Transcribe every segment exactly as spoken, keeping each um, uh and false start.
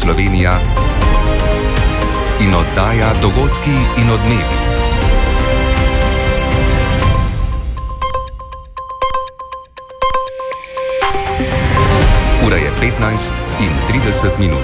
Slovenija in oddaja Dogodki in odmevi. Ura je petnajst in trideset minut.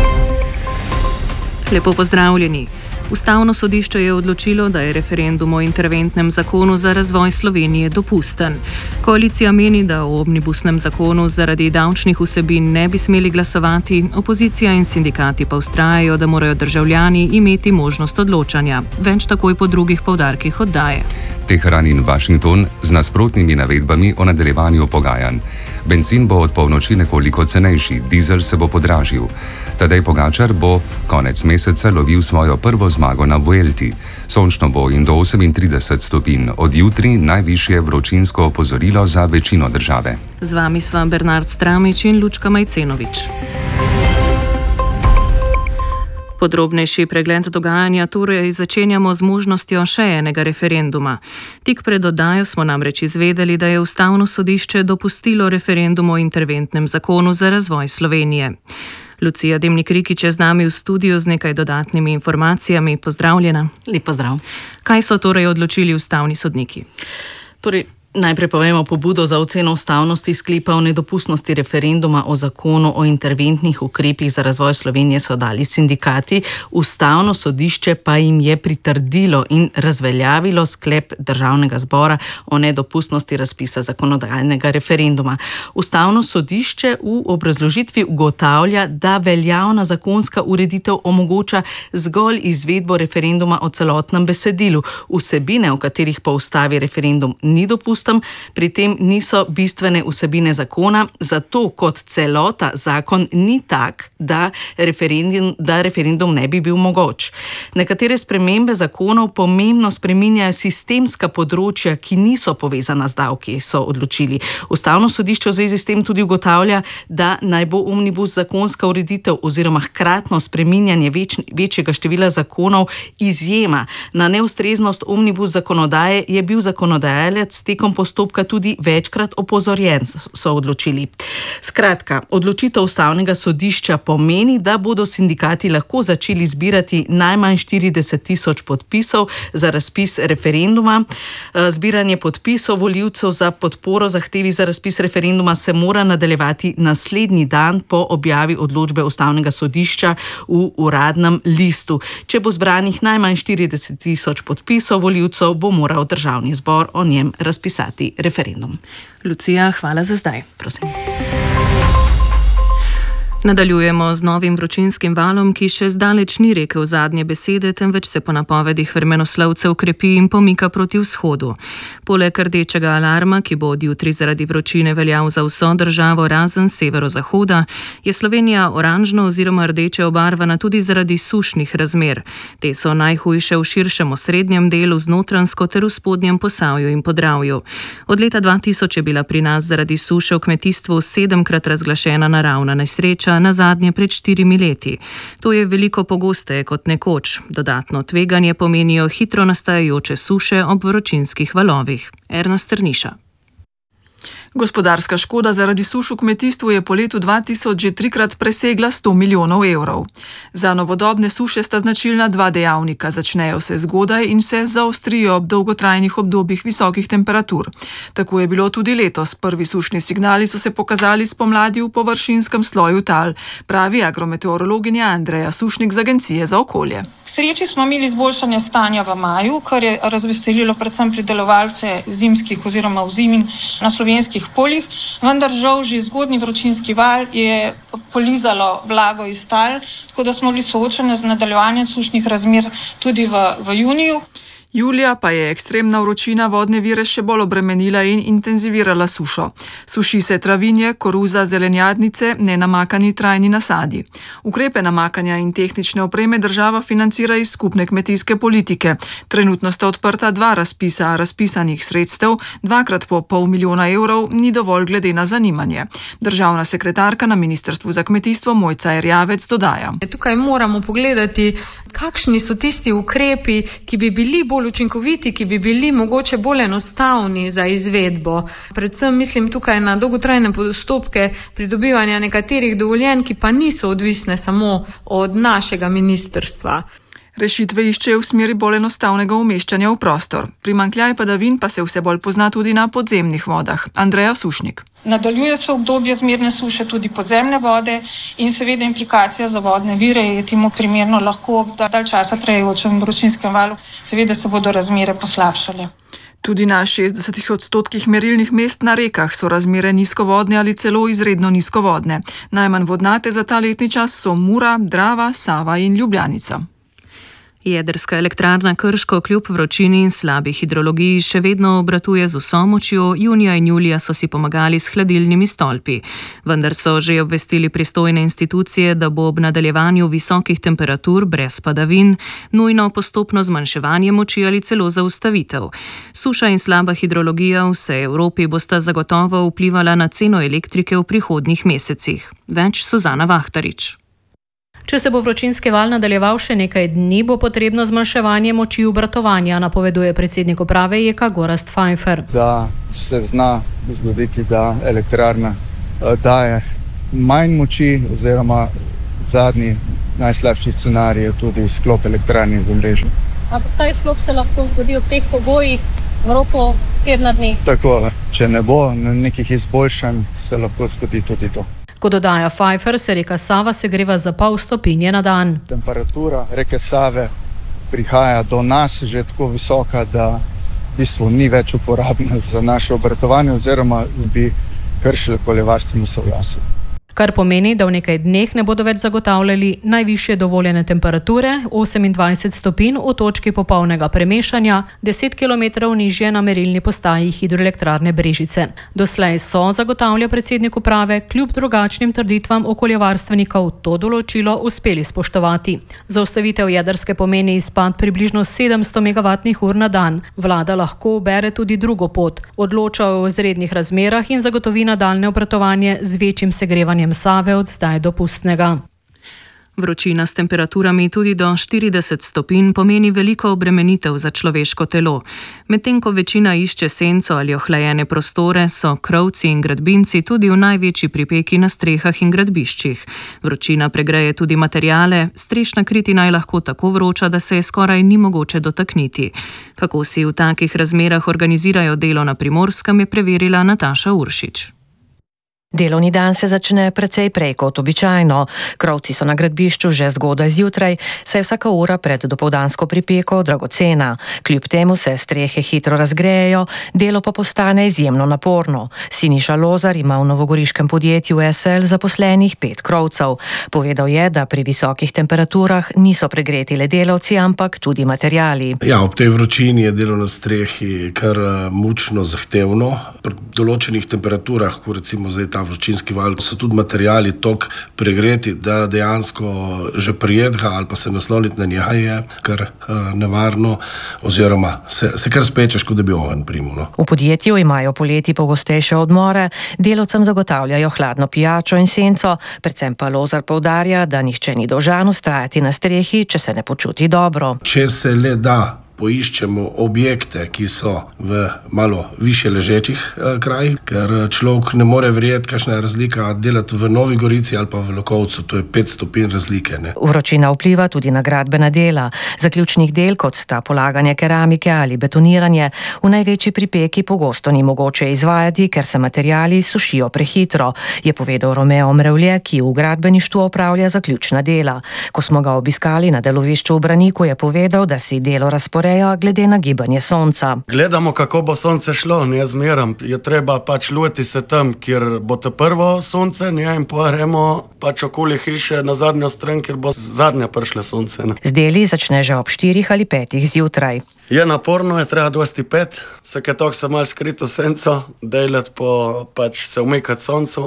Lepo pozdravljeni. Ustavno sodišče je odločilo, da je referendum o interventnem zakonu za razvoj Slovenije dopusten. Koalicija meni, da o omnibusnem zakonu zaradi davčnih vsebin ne bi smeli glasovati, opozicija in sindikati pa vztrajajo, da morajo državljani imeti možnost odločanja. Več takoj po drugih poudarkih oddaje. Teheran in Washington z nasprotnimi navedbami o nadaljevanju pogajanj. Bencin bo od polnoči nekoliko cenejši, dizel se bo podražil. Tadej Pogačar bo konec meseca lovil svojo prvo zmago na Vuelti. Sončno bo in do osemintrideset stopinj, od jutri najvišje vročinsko opozorilo za večino države. Z vami sva Bernard Stramič in Lučka Majcenovič. Podrobnejši pregled dogajanja torej začenjamo z možnostjo še enega referenduma. Tik pred oddajo smo namreč izvedeli, da je Ustavno sodišče dopustilo referendum o interventnem zakonu za razvoj Slovenije. Lucija Demnik-Rikić je z nami v studiu z nekaj dodatnimi informacijami. Pozdravljena. Lep pozdrav. Kaj so torej odločili ustavni sodniki? Torej, najprej povemo pobudo za oceno ustavnosti sklepa o nedopustnosti referenduma o zakonu o interventnih ukrepih za razvoj Slovenije so dali sindikati, Ustavno sodišče pa jim je pritrdilo in razveljavilo sklep Državnega zbora o nedopustnosti razpisa zakonodajnega referenduma. Ustavno sodišče v obrazložitvi ugotavlja, da veljavna zakonska ureditev omogoča zgolj izvedbo referenduma o celotnem besedilu. Vsebine, v katerih po ustavi referendum ni dopusten, pri tem niso bistvene vsebine zakona, zato kot celota zakon ni tak, da referendum, da referendum ne bi bil mogoč. Nekatere spremembe zakonov pomembno spreminjajo sistemska področja, ki niso povezana z davki, so odločili. Ustavno sodišče v zvezi s tem tudi ugotavlja, da naj bo omnibus zakonska ureditev oziroma hkratno spreminjanje več, večjega števila zakonov izjema. Na neustreznost omnibus zakonodaje je bil zakonodajalec tekom postopka tudi večkrat opozorjen, so odločili. Skratka, odločitev Ustavnega sodišča pomeni, da bodo sindikati lahko začeli zbirati najmanj štirideset tisoč podpisov za razpis referenduma. Zbiranje podpisov volivcev za podporo zahtevi za razpis referenduma se mora nadaljevati naslednji dan po objavi odločbe Ustavnega sodišča v uradnem listu. Če bo zbranih najmanj štirideset tisoč podpisov volivcev, bo moral Državni zbor o njem razpisati referendum. Lucija, hvala za zdaj. Prosim. Nadaljujemo z novim vročinskim valom, ki še zdaleč ni rekel zadnje besede, temveč se po napovedih vremenoslovcev krepi in pomika proti vzhodu. Poleg rdečega alarma, ki bo od jutri zaradi vročine veljal za vso državo razen severozahoda, je Slovenija oranžno oziroma rdeče obarvana tudi zaradi sušnih razmer. Te so najhujše v širšem osrednjem delu, z Notranjsko ter v spodnjem Posavju in Podravju. Od leta dva tisoč je bila pri nas zaradi suše v kmetijstvu sedemkrat razglašena naravna nesreča, na zadnje pred štirimi leti. To je veliko pogosteje kot nekoč. Dodatno tveganje pomenijo hitro nastajajoče suše ob vročinskih valovih. Erna Strniša. Gospodarska škoda zaradi suš v kmetijstvu je po letu dva tisoč že trikrat presegla sto milijonov evrov. Za novodobne suše sta značilna dva dejavnika. Začnejo se zgodaj in se zaostrijo ob dolgotrajnih obdobjih visokih temperatur. Tako je bilo tudi letos. Prvi sušni signali so se pokazali spomladi v površinskem sloju tal, pravi agrometeorologinja Andreja Sušnik z Agencije za okolje. K sreči smo imeli izboljšanje stanja v maju, kar je razveselilo predvsem pridelovalce zimskih oziroma vzimin na slovenskih poljih, vendar žal že zgodnji vročinski val je polizalo vlago iz tal, tako da smo bili soočeni z nadaljevanjem sušnih razmer tudi v, v juniju. Julija pa je ekstremna vročina vodne vire še bolj obremenila in intenzivirala sušo. Suši se travinje, koruza, zelenjadnice, nenamakani trajni nasadi. Ukrepe namakanja in tehnične opreme država financira iz skupne kmetijske politike. Trenutno sta odprta dva razpisa, a razpisanih sredstev, dvakrat po pol milijona evrov, ni dovolj glede na zanimanje. Državna sekretarka na Ministrstvu za kmetijstvo Mojca Erjavec dodaja. Tukaj moramo pogledati, kakšni so tisti ukrepi, ki bi bili bolj bolj učinkoviti, ki bi bili mogoče bolj enostavni za izvedbo. Predvsem mislim tukaj na dolgotrajne postopke pridobivanja nekaterih dovoljenj, ki pa niso odvisne samo od našega ministrstva. Rešitve iščejo v smeri bolj enostavnega umeščanja v prostor. Primanjkljaj padavin pa se vse bolj pozna tudi na podzemnih vodah. Andreja Sušnik. Nadaljuje se obdobje zmerne suše tudi podzemne vode in seveda implikacija za vodne vire je temu primerno lahko ob dalj časa trajajočem vročinskem valu. Seveda se bodo razmere poslabšale. Tudi na šestdesetih odstotkih merilnih mest na rekah so razmere nizkovodne ali celo izredno nizkovodne. Najmanj vodnate za ta letni čas so Mura, Drava, Sava in Ljubljanica. Jedrska elektrarna Krško kljub vročini in slabi hidrologiji še vedno obratuje z vso močjo. Junija in julija so si pomagali s hladilnimi stolpi. Vendar so že obvestili pristojne institucije, da bo ob nadaljevanju visokih temperatur brez padavin nujno postopno zmanjševanje moči ali celo zaustavitev. Suša in slaba hidrologija v vsej Evropi bosta zagotovo vplivala na ceno elektrike v prihodnjih mesecih. Več Suzana Vahtarič. Če se bo vročinski val nadaljeval še nekaj dni, bo potrebno zmanjševanje moči obratovanja, napoveduje predsednik uprave Jeka Gorazd Pfeiffer. Da se zna zgoditi, da elektrarna daje manj moči oziroma zadnji najslabši scenarij je tudi sklop elektrarne v omrežju. Ampak ta izklop se lahko zgodi v teh pogojih v roku tedna dni. Tako, če ne bo nekih izboljšanj, se lahko zgodi tudi to. Kot dodaja Pfeiffer, se reka Sava segreva za pol stopinje na dan. Temperatura reke Save prihaja do nas že tako visoka, da v bistvu ni več uporabna za naše obratovanje oziroma bi kršili okoljevarstveno soglasje. Kar pomeni, da v nekaj dneh ne bodo več zagotavljali najvišje dovoljene temperature, osemindvajset stopinj v točki popolnega premešanja, deset kilometrov nižje na merilni postaji hidroelektrarne Brežice. Doslej so, zagotavlja predsednik uprave, kljub drugačnim trditvam okoljevarstvenikov to določilo uspeli spoštovati. Zaustavitev jedrske pomeni izpad približno sedemsto megavatnih ur na dan. Vlada lahko ubere tudi drugo pot, odloča o izrednih razmerah in zagotovi nadaljnje obratovanje z večjim segrevanjem Save od zdaj dopustnega. Vročina s temperaturami tudi do štirideset stopinj pomeni veliko obremenitev za človeško telo. Medtem ko večina išče senco ali ohlajene prostore, so krovci in gradbinci tudi v največji pripeki na strehah in gradbiščih. Vročina pregreje tudi materiale, strešna kritina je lahko tako vroča, da se je skoraj ni mogoče dotakniti. Kako si v takih razmerah organizirajo delo na Primorskem, je preverila Nataša Uršič. Delovni dan se začne precej prej kot običajno. Krovci so na gradbišču že zgodaj zjutraj, saj je vsaka ura pred dopoldansko pripeko dragocena. Kljub temu se strehe hitro razgrejejo, delo pa postane izjemno naporno. Siniša Lozar ima v novogoriškem podjetju S L zaposlenih pet krovcev. Povedal je, da pri visokih temperaturah niso pregreti le delavci, ampak tudi materiali. Ja, ob tej vročini je delo na strehi kar mučno zahtevno. Pri določenih temperaturah, ko recimo zdaj ta vročinski val, so tudi materiali toliko pregreti, da dejansko že prijedga ali pa se nasloniti na njega je kar uh, nevarno oziroma se, se kar spečeš, kot da bi oven primil. No. V podjetju imajo poleti pogostejše odmore, delavcem zagotavljajo hladno pijačo in senco, predvsem pa Lozar poudarja, da nihče ni dolžan vztrajati na strehi, če se ne počuti dobro. Če se le da poiščemo objekte, ki so v malo više ležečih eh, krajih, ker človek ne more verjeti, kakšna je razlika delati v Novi Gorici ali pa v Lokovcu, to je pet stopinj razlike. Ne. Vročina vpliva tudi na gradbena dela. Zaključnih del, kot sta polaganje keramike ali betoniranje, v največji pripeki pogosto ni mogoče izvajati, ker se materiali sušijo prehitro, je povedal Romeo Mrevlje, ki v gradbeništvu opravlja zaključna dela. Ko smo ga obiskali na delovišču v Braniku, je povedal, da si delo razporeja glede na gibanje sonca. Gledamo, kako bo sonce šlo, ne zmeram. Je treba pač lujeti se tam, kjer bo to prvo sonce, ne, in pohremo pač okoli hiše na zadnjo stran, kjer bo zadnje prišle sonce. Ne. Z deli začne že ob štirih ali petih zjutraj. Je naporno, je treba dvajset pet, vsake tok se malo skrito senco, delati po pač se umikati soncu.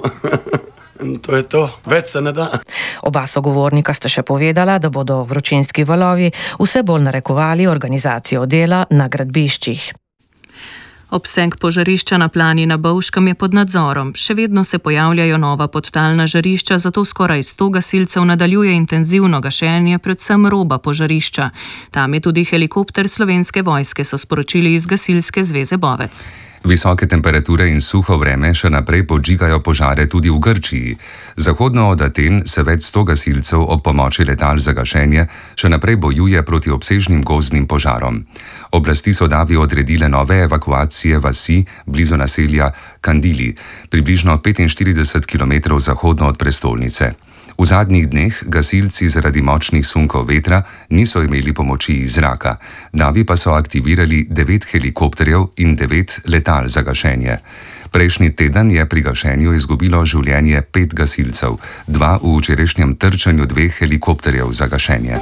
In to je to, več se ne da. Oba sogovornika sta še povedala, da bodo vročinski valovi vse bolj narekovali organizacijo dela na gradbiščih. Obseg požarišča na plani na Bovškem je pod nadzorom. Še vedno se pojavljajo nova podtalna žarišča, zato skoraj sto gasilcev nadaljuje intenzivno gašenje, predvsem roba požarišča. Tam je tudi helikopter Slovenske vojske, so sporočili iz Gasilske zveze Bovec. Visoke temperature in suho vreme še naprej podžigajo požare tudi v Grčiji. Zahodno od Aten se več sto gasilcev ob pomoči letal za gašenje še naprej bojuje proti obsežnim gozdnim požarom. Oblasti so davi odredile nove evakuacije vasi blizu naselja Kandili, približno petinštirideset kilometrov zahodno od prestolnice. V zadnjih dneh gasilci zaradi močnih sunkov vetra niso imeli pomoči iz zraka, davi pa so aktivirali devet helikopterjev in devet letal za gašenje. Prejšnji teden je pri gašenju izgubilo življenje pet gasilcev, dva v včerajšnjem trčenju dveh helikopterjev za gašenje.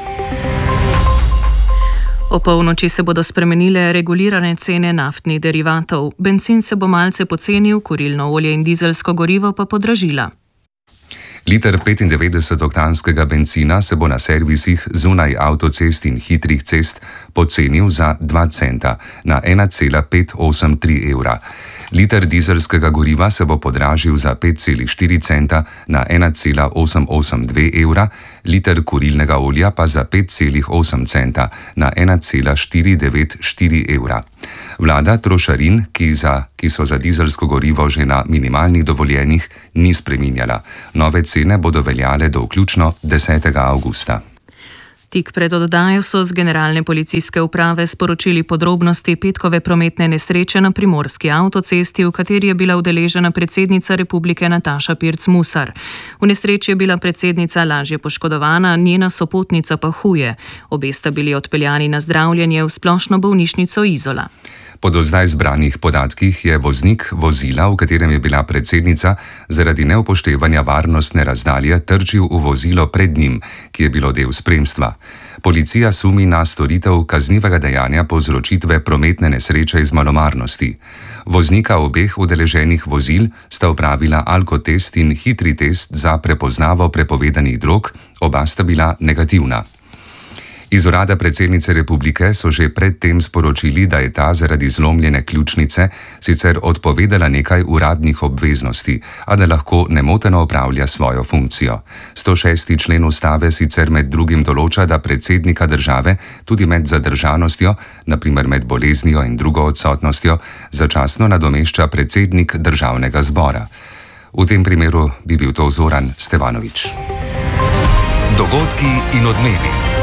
O polnoči se bodo spremenile regulirane cene naftnih derivatov. Bencin se bo malce pocenil, kurilno olje in dizelsko gorivo pa podražila. Liter petindevetdesetoktanskega bencina se bo na servisih zunaj avtocest in hitrih cest pocenil za dva centa na ena cela petsto osemdesiat tri evra. Liter dizelskega goriva se bo podražil za pet celih štiri centa na ena cela osemsto osemdesiat dve evra, liter kurilnega olja pa za pet celih osem centa na ena cela štiri devet štiri evra. Vlada trošarin, ki, za, ki so za dizelsko gorivo že na minimalnih dovoljenjih, ni spreminjala. Nove cene bodo veljale do vključno desetega avgusta. Tik pred oddajo so z generalne policijske uprave sporočili podrobnosti petkove prometne nesreče na primorski avtocesti, v kateri je bila udeležena predsednica republike Nataša Pirc Musar. V nesreči je bila predsednica lažje poškodovana, njena sopotnica pa huje. Obe sta bili odpeljani na zdravljenje v splošno bolnišnico Izola. Po do zdaj zbranih podatkih je voznik vozila, v katerem je bila predsednica, zaradi neupoštevanja varnostne razdalje trčil v vozilo pred njim, ki je bilo del spremstva. Policija sumi na storitev kaznivega dejanja povzročitve prometne nesreče iz malomarnosti. Voznika obeh udeleženih vozil sta opravila alkotest in hitri test za prepoznavo prepovedanih drog, oba sta bila negativna. Iz urada predsednice republike so že predtem sporočili, da je ta zaradi zlomljene ključnice sicer odpovedala nekaj uradnih obveznosti, a da lahko nemoteno opravlja svojo funkcijo. sto šesti člen ustave sicer med drugim določa, da predsednika države tudi med zadržanostjo, na primer med boleznijo in drugo odsotnostjo, začasno nadomešča predsednik državnega zbora. V tem primeru bi bil to Zoran Stevanovič. Dogodki in odmevi.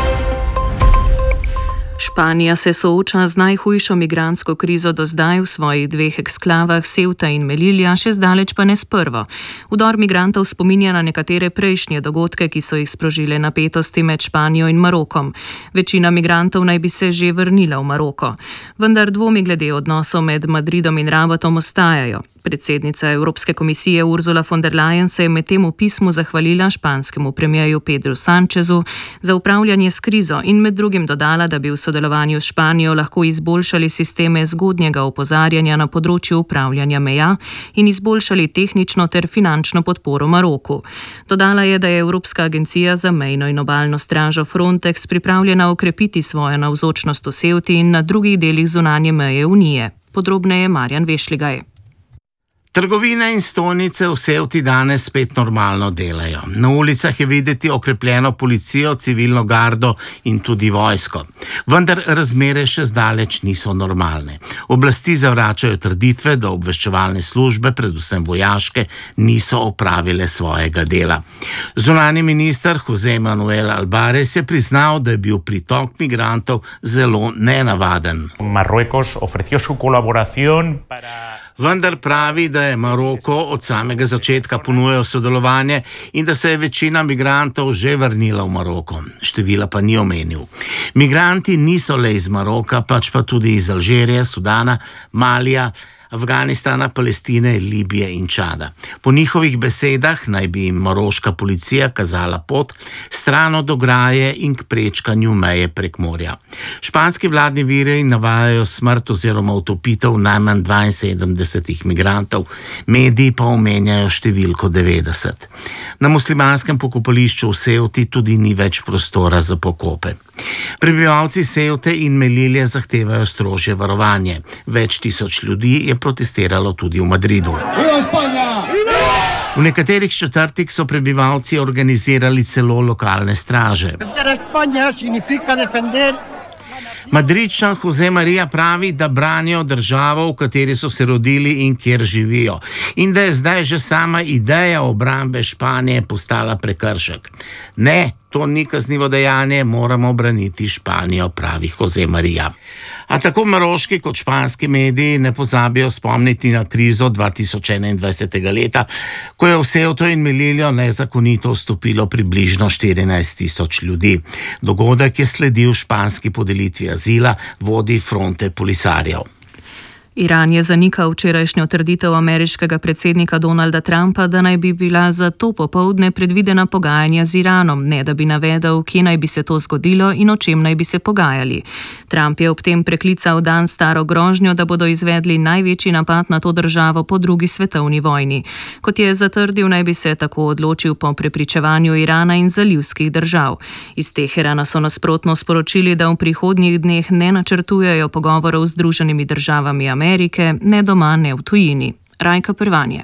Španija se sooča z najhujšo migrantsko krizo do zdaj v svojih dveh eksklavah Ceuta in Melilla, še zdaleč pa ne s prvo. Vdor migrantov spominja na nekatere prejšnje dogodke, ki so jih sprožile napetosti med Španijo in Marokom. Večina migrantov naj bi se že vrnila v Maroko. Vendar dvomi glede odnosov med Madridom in Rabatom ostajajo. Predsednica Evropske komisije Ursula von der Leyen se je medtem v pismu zahvalila španskemu premierju Pedru Sanchezu za upravljanje s krizo in med drugim dodala, da bi v sodelovanju s Španijo lahko izboljšali sisteme zgodnjega opozarjanja na področju upravljanja meja in izboljšali tehnično ter finančno podporo Maroku. Dodala je, da je Evropska agencija za mejno in obalno stražo Frontex pripravljena okrepiti svojo navzočnost v Ceuti in na drugih delih zunanje meje Unije. Podrobneje Marjan Vešligaj. Trgovine in stolnice v Ceuti danes spet normalno delajo. Na ulicah je videti okrepljeno policijo, civilno gardo in tudi vojsko. Vendar razmere še zdaleč niso normalne. Oblasti zavračajo trditve, da obveščevalne službe, predvsem vojaške, niso opravile svojega dela. Zunanji minister José Manuel Álvarez je priznal, da je bil pritok migrantov zelo nenavaden. Marruecos ofreció su colaboración para... Vendar pravi, da je Maroko od samega začetka ponujal sodelovanje in da se je večina migrantov že vrnila v Maroko. Števila pa ni omenil. Migranti niso le iz Maroka, pač pa tudi iz Alžirije, Sudana, Malija, Afganistana, Palestine, Libije in Čada. Po njihovih besedah naj bi jim maroška policija kazala pot stran od ograje in k prečkanju meje prek morja. Španski vladni viri navajajo smrt oziroma utopitev najmanj dvainsedemdesetih migrantov, mediji pa omenjajo številko devetdeset. Na muslimanskem pokopališču v Ceuti tudi ni več prostora za pokope. Prebivalci Ceute in Melilje zahtevajo strožje varovanje. Več tisoč ljudi je protestiralo tudi v Madridu. V nekaterih četrtih so prebivalci organizirali celo lokalne straže. Madridčan Jose Maria pravi, da branijo državo, v kateri so se rodili in kjer živijo, in da je zdaj že sama ideja obrambe Španije postala prekršek. Ne, to ni kaznivo dejanje, moramo braniti Španijo, pravi Jose Maria. A tako maroški kot španski mediji ne pozabijo spomniti na krizo dva tisoč enaindvajsetega leta, ko je v Ceuto in Meliljo nezakonito vstopilo približno štirinajst tisoč ljudi. Dogodek je sledil španski podelitvi azila vodji fronte Polisarjev. Iran je zanikal včerajšnjo trditev ameriškega predsednika Donalda Trumpa, da naj bi bila za to popoldne predvidena pogajanja z Iranom, ne da bi navedel, kje naj bi se to zgodilo in o čem naj bi se pogajali. Trump je ob tem preklical dan staro grožnjo, da bodo izvedli največji napad na to državo po drugi svetovni vojni. Kot je zatrdil, naj bi se tako odločil po prepričevanju Irana in zalivskih držav. Iz Teherana so nasprotno sporočili, da v prihodnjih dneh ne načrtujejo pogovorov z Združenimi državami Amerike, Amerike, ne doma, ne v tujini. Rajka Prvanje.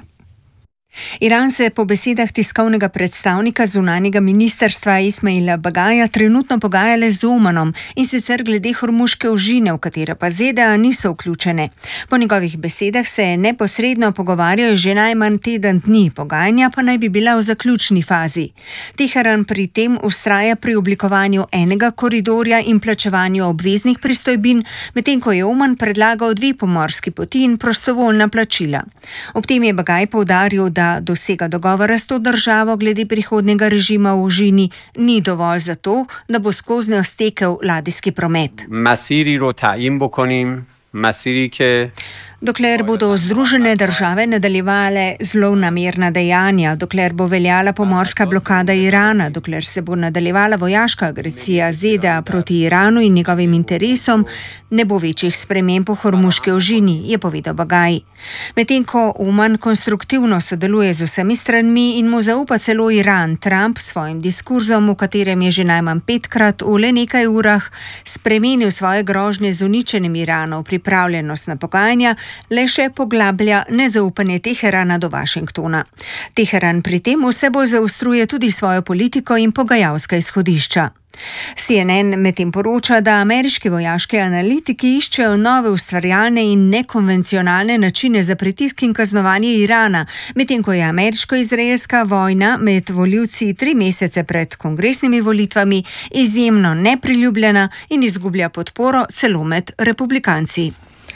Iran se po besedah tiskovnega predstavnika zunanjega ministrstva Ismaila Bagaja trenutno pogajale z Omanom in sicer glede Hormuške ožine, v katero pa ZDA niso vključene. Po njegovih besedah se neposredno pogovarjajo že najmanj teden dni, pogajanja pa naj bi bila v zaključni fazi. Teheran pri tem vztraja pri oblikovanju enega koridorja in plačevanju obveznih pristojbin, medtem ko je Oman predlagal dve pomorski poti in prostovoljna plačila. Ob tem je Bagaj poudaril, da dosega dogovora s to državo glede prihodnjega režima v ožini ni dovolj za to, da bo skoznjo stekel ladijski promet. Masiri ro ta'yin bokonim, masiri ke Dokler bodo Združene države nadaljevale zlonamerna dejanja, dokler bo veljala pomorska blokada Irana, dokler se bo nadaljevala vojaška agresija ZDA proti Iranu in njegovim interesom, ne bo večjih sprememb po Hormuški ožini, je povedal Bagaj. Medtem ko Oman konstruktivno sodeluje z vsemi stranmi in mu zaupa celo Iran, Trump s svojim diskurzom, v katerem je že najmanj petkrat v le nekaj urah spremenil svoje grožnje z uničenjem Iranov, pripravljenost na pogajanja, le še poglablja nezaupanje Teherana do Washingtona. Teheran pri tem vse bolj zaostruje tudi svojo politiko in pogajalska izhodišča. C N N medtem poroča, da ameriški vojaški analitiki iščejo nove ustvarjalne in nekonvencionalne načine za pritisk in kaznovanje Irana, medtem ko je ameriško-izraelska vojna med volivci tri mesece pred kongresnimi volitvami izjemno nepriljubljena in izgublja podporo celo med republikanci.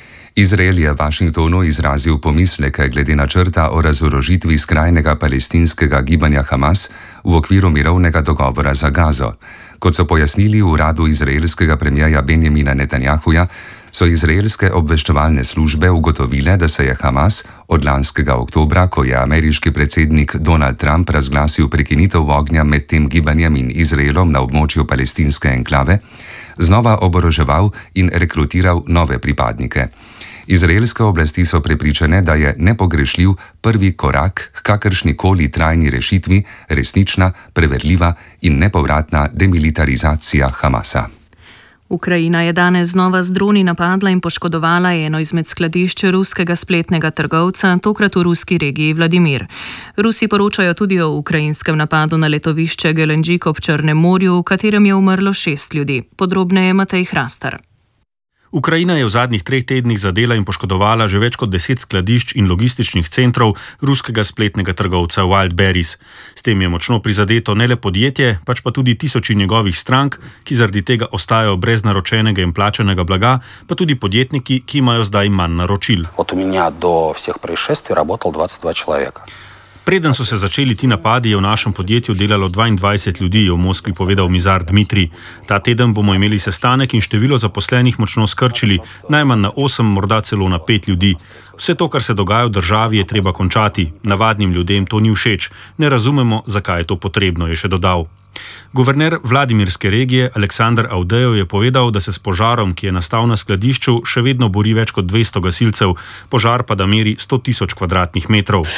Izrael je Washingtonu izrazil pomisleke glede načrta o razorožitvi skrajnega palestinskega gibanja Hamas v okviru mirovnega dogovora za Gazo. Kot so pojasnili v uradu izraelskega premierja Benjamina Netanjahuja, so izraelske obveščevalne službe ugotovile, da se je Hamas od lanskega oktobra, ko je ameriški predsednik Donald Trump razglasil prekinitev ognja med tem gibanjem in Izraelom na območju palestinske enklave, znova oboroževal in rekrutiral nove pripadnike. Izraelske oblasti so prepričane, da je nepogrešljiv prvi korak k kakršnikoli trajni rešitvi, resnična, preverljiva in nepovratna demilitarizacija Hamasa. Ukrajina je danes znova z droni napadla in poškodovala eno izmed skladišč ruskega spletnega trgovca, tokrat v ruski regiji Vladimir. Rusi poročajo tudi o ukrajinskem napadu na letovišče Gelenđik ob Črnem morju, v katerem je umrlo šest ljudi. Podrobneje Matej Hrastar. Ukrajina je v zadnjih treh tednih zadela in poškodovala že več kot deset skladišč in logističnih centrov ruskega spletnega trgovca Wildberries. S tem je močno prizadeto ne le podjetje, pač pa tudi tisoči njegovih strank, ki zaradi tega ostajajo brez naročenega in plačanega blaga, pa tudi podjetniki, ki imajo zdaj manj naročil. Od mene do vseh происшествий работал двадцать два человека. Preden so se začeli ti napadi, je v našem podjetju delalo dvaindvajset ljudi, je v Moskvi povedal Mizar Dmitrij. Ta teden bomo imeli sestanek in število zaposlenih močno skrčili, najmanj na osem, morda celo na pet ljudi. Vse to, kar se dogaja v državi, je treba končati. Navadnim ljudem to ni všeč. Ne razumemo, zakaj je to potrebno, je še dodal. Guverner Vladimirske regije Aleksandar Avdejev je povedal, da se s požarom, ki je nastal na skladišču, še vedno bori več kot dvesto gasilcev, požar pa da meri sto tisoč kvadratnih metrov.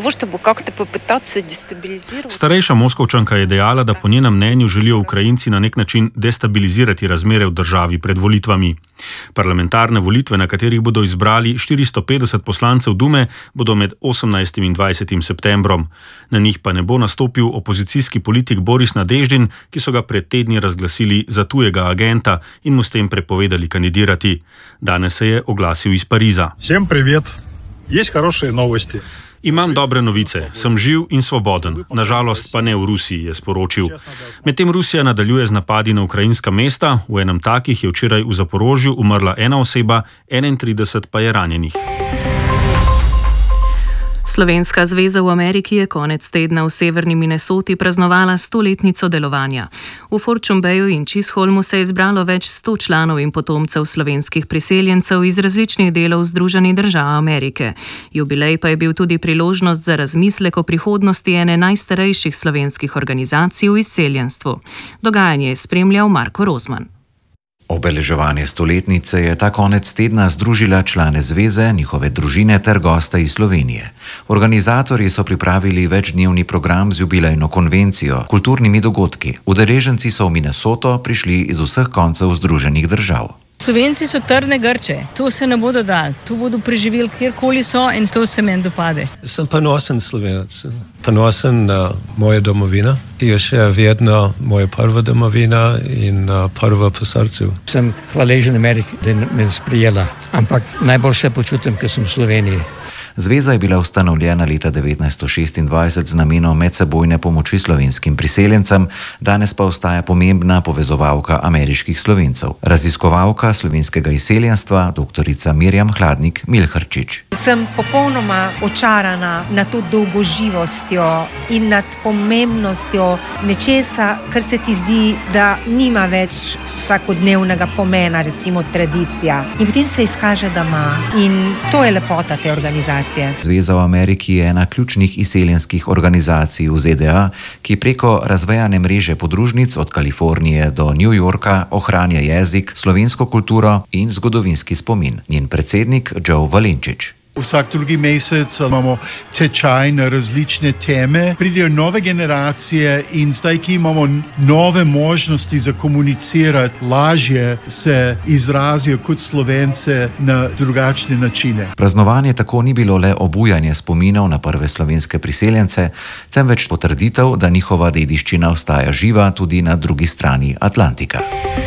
Starejša Moskovčanka je dejala, da po njenem mnenju želijo Ukrajinci na nek način destabilizirati razmere v državi pred volitvami. Parlamentarne volitve, na katerih bodo izbrali štiristo petdeset poslancev Dume, bodo med osemnajstim in dvajsetim septembrom. Na njih pa ne bo nastopil opozicijski politik Boris Nadeždin, ki so ga pred tedni razglasili za tujega agenta in mu s tem prepovedali kandidirati. Danes se je oglasil iz Pariza. Vsem privet, есть хорошие новости. Imam dobre novice, sem živ in svoboden, nažalost pa ne v Rusiji, je sporočil. Medtem Rusija nadaljuje z napadi na ukrajinska mesta, v enem takih je včeraj v Zaporožju umrla ena oseba, enaintrideset pa je ranjenih. Slovenska zveza v Ameriki je konec tedna v severni Minnesoti praznovala stoletnico delovanja. V Fortune Bayu in Chisholmu se je zbralo več sto članov in potomcev slovenskih priseljencev iz različnih delov Združenih držav Amerike. Jubilej pa je bil tudi priložnost za razmislek o prihodnosti ene najstarejših slovenskih organizacij v izseljenstvu. Dogajanje je spremljal Marko Rozman. Obeleževanje stoletnice je ta konec tedna združila člane zveze, njihove družine ter goste iz Slovenije. Organizatorji so pripravili večdnevni program z jubilejno konvencijo, kulturnimi dogodki. Udeleženci so v Minnesoto prišli iz vseh koncev Združenih držav. Slovenci so trdne grče, to se ne bodo dali, tu bodo preživeli kjerkoli so in to se meni dopade. Sem ponosen Slovenec, ponosen na mojo domovino, ki je še vedno moja prva domovina in prva po srcu. Sem hvaležen Ameriki, da me je sprijela, ampak najbolj se počutim, ker sem v Sloveniji. Zveza je bila ustanovljena leta devetnajststo šestindvajset z namenom medsebojne pomoči slovenskim priseljencem, danes pa ostaja pomembna povezovalka ameriških Slovencev. Raziskovalka slovenskega izseljenstva, doktorica Mirjam Hladnik-Milharčič. Sem popolnoma očarana nad to dolgoživostjo in nad pomembnostjo nečesa, kar se ti zdi, da nima več vsakodnevnega pomena, recimo tradicija. In potem se izkaže, da ima. In to je lepota te organizacije. Zveza v Ameriki je ena ključnih izseljenskih organizacij v Z D A, ki preko razvejane mreže podružnic od Kalifornije do New Yorka ohranja jezik, slovensko kulturo in zgodovinski spomin. Njen predsednik Joe Valenčič. Vsak drugi mesec imamo tečaj na različne teme, pridejo nove generacije in zdaj, ki imamo nove možnosti za komunicirati, lažje se izrazijo kot Slovence na drugačne načine. Praznovanje tako ni bilo le obujanje spominov na prve slovenske priseljence, temveč potrditev, da njihova dediščina ostaja živa tudi na drugi strani Atlantika.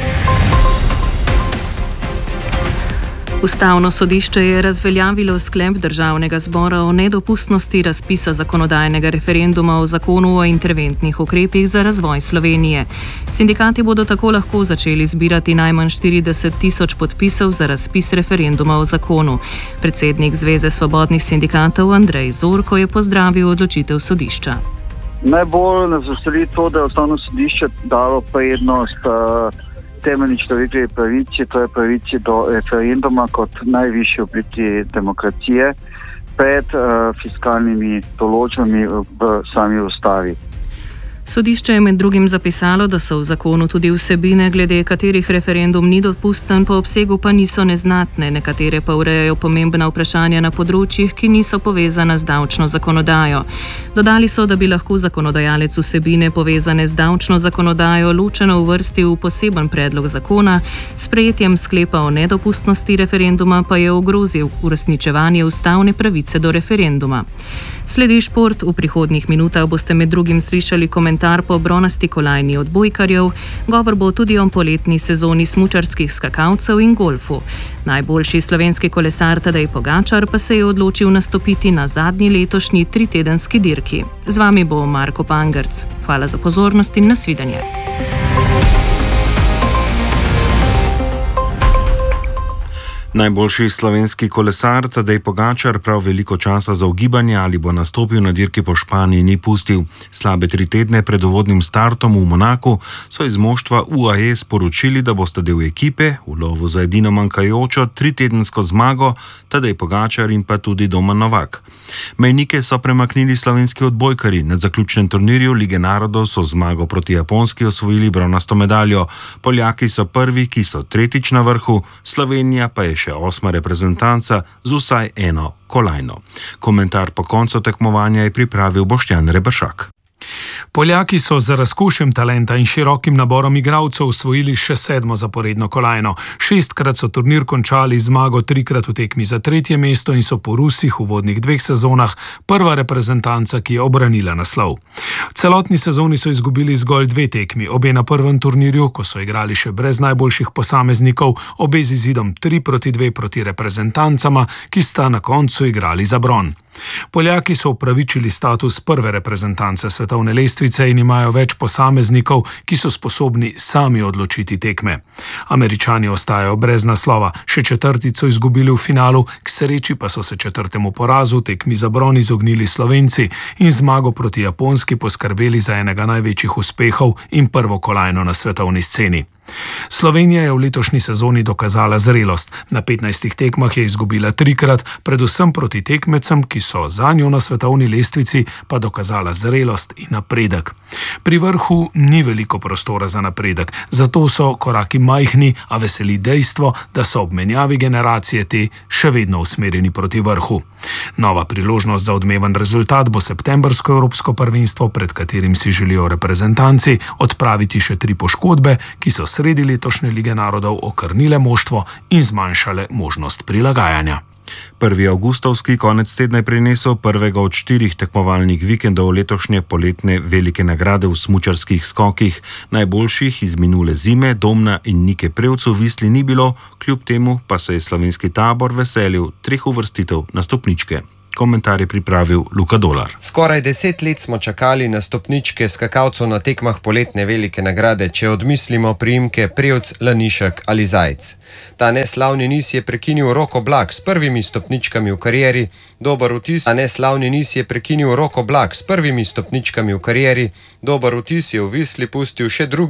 Ustavno sodišče je razveljavilo sklep Državnega zbora o nedopustnosti razpisa zakonodajnega referenduma o zakonu o interventnih ukrepih za razvoj Slovenije. Sindikati bodo tako lahko začeli zbirati najmanj štirideset tisoč podpisov za razpis referenduma o zakonu. Predsednik Zveze svobodnih sindikatov Andrej Zorko je pozdravil odločitev sodišča. Najbolj nas veseli to, da je Ustavno sodišče dalo prednost temeljni človekovi pravici, to je pravici do referenduma kot najvišji obliki demokracije pred uh, fiskalnimi določbami v sami ustavi. Sodišče je med drugim zapisalo, da so v zakonu tudi vsebine, glede katerih referendum ni dopusten, po obsegu pa niso neznatne, nekatere pa urejajo pomembna vprašanja na področjih, ki niso povezana z davčno zakonodajo. Dodali so, da bi lahko zakonodajalec vsebine povezane z davčno zakonodajo ločeno uvrstil v poseben predlog zakona, s sprejetjem sklepa o nedopustnosti referenduma pa je ogrozil uresničevanje ustavne pravice do referenduma. Sledi šport, v prihodnjih minutah boste med drugim slišali komentar po bronasti kolajni odbojkarjev, govor bo tudi o poletni sezoni smučarskih skakalcev in golfu. Najboljši slovenski kolesar Tadej Pogačar pa se je odločil nastopiti na zadnji letošnji tritedenski dirki. Z vami bo Marko Pangerc. Hvala za pozornost in nasvidenje. Najboljši slovenski kolesar Tadej Pogačar prav veliko časa za ugibanje, ali bo nastopil na dirki po Španiji, ni pustil. Slabe tri tedne pred uvodnim startom v Monaku so iz moštva U A E sporočili, da boste del ekipe v lovu za edino manjkajočo tritedensko zmago Tadej Pogačar in pa tudi Domen Novak. Mejnike so premaknili slovenski odbojkarji. Na zaključnem turnirju Lige narodov so zmago proti Japonski osvojili bronasto medaljo. Poljaki so prvi, ki so tretjič na vrhu, Slovenija pa je še osma reprezentanca z vsaj eno kolajno. Komentar po koncu tekmovanja je pripravil Boštjan Reberšak. Poljaki so z razkošjem talenta in širokim naborom igralcev osvojili še sedmo zaporedno kolajno. Šestkrat so turnir končali zmago, trikrat v tekmi za tretje mesto in so po Rusih v uvodnih dveh sezonah prva reprezentanca, ki je obranila naslov. V celotni sezoni so izgubili zgolj dve tekmi, obe na prvem turnirju, ko so igrali še brez najboljših posameznikov, obe z izidom tri proti dve proti reprezentancama, ki sta na koncu igrali za bron. Poljaki so upravičili status prve reprezentance svetovne lestvice in imajo več posameznikov, ki so sposobni sami odločiti tekme. Američani ostajajo brez naslova, še četrtico izgubili v finalu, k sreči pa so se četrtemu porazu tekmi za bron izognili Slovenci in zmago proti Japonski poskrbeli za enega največjih uspehov in prvo kolajno na svetovni sceni. Slovenija je v letošnji sezoni dokazala zrelost. Na petnajstih tekmah je izgubila trikrat, predvsem proti tekmecem, ki so zanjo na svetovni lestvici pa dokazala zrelost in napredek. Pri vrhu ni veliko prostora za napredek, zato so koraki majhni, a veseli dejstvo, da so ob menjavi generacije te še vedno usmerjeni proti vrhu. Nova priložnost za odmeven rezultat bo septembrsko evropsko prvenstvo, pred katerim si želijo reprezentanci odpraviti še tri poškodbe, ki so sredi letošnje Lige narodov okrnile moštvo in zmanjšale možnost prilagajanja. Prvi avgustovski konec tedna je prinesel prvega od štirih tekmovalnih vikendov letošnje poletne velike nagrade v smučarskih skokih. Najboljših iz minule zime, Domna in Nike Prevc v Visli ni bilo, kljub temu pa se je slovenski tabor veselil treh uvrstitev na stopničke. Komentar je pripravil Luka Dolar. Skoraj deset let smo čakali na stopničke skakalcev na tekmah poletne velike nagrade, če odmislimo priimke Prevc, Lanišek ali Zajc. Ta neslavni niz je prekinil Roko Blak s prvimi stopničkami v karieri, dober vtis. Ta neslavni niz je prekinil Roko Blak s prvimi stopničkami v karieri, dober vtis je v Visli pustil še drugi